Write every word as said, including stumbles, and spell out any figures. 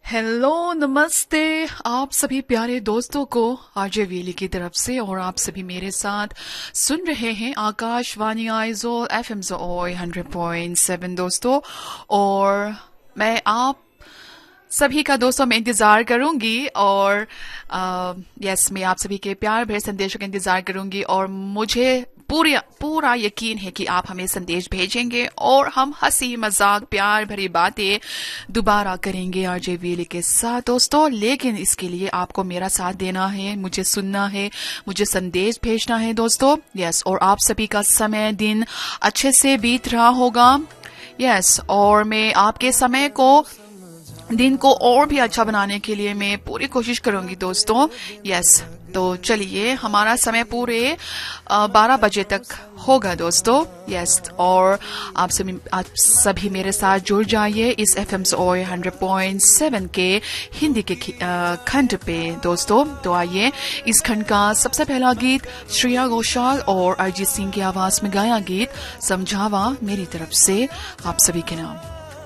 Hello नमस्ते आप सभी प्यारे दोस्तों को आरजे वेली की तरफ से। और आप सभी मेरे साथ सुन रहे हैं आकाशवाणी आइजोल एफएम जोय हंड्रेड पॉइंट सेवन दोस्तों। और मैं आप सभी का दोस्तों मैं इंतजार करूंगी और आ, यस मैं आप सभी के प्यार भरे संदेशों का इंतजार करूंगी। और मुझे पूरा पूरा यकीन है कि आप हमें संदेश भेजेंगे और हम हंसी मजाक प्यार भरी बातें दोबारा करेंगे आरजे वेली के साथ दोस्तों। लेकिन इसके लिए आपको मेरा साथ देना है, मुझे सुनना है, मुझे संदेश भेजना है दोस्तों। यस और आप सभी का समय दिन अच्छे से बीत रहा होगा। यस और मैं आपके समय को दिन को और भी अच्छा बनाने के लिए मैं पूरी कोशिश करूंगी दोस्तों। यस तो चलिए हमारा समय पूरे बारह बजे तक होगा दोस्तों। यस और आप सभी आप सभी मेरे साथ जुड़ जाइए इस एफएम जोय हंड्रेड पॉइंट सेवन के हिंदी के खंड पे दोस्तों। तो आइए इस खंड का सबसे पहला गीत श्रेया घोषाल और अरिजीत सिंह की आवाज में गाया गीत समझावा मेरी तरफ से आप सभी के नाम।